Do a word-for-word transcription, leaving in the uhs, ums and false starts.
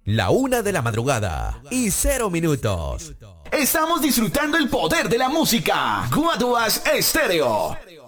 La una de la madrugada y cero minutos. Estamos disfrutando el poder de la música. Guaduas Estéreo.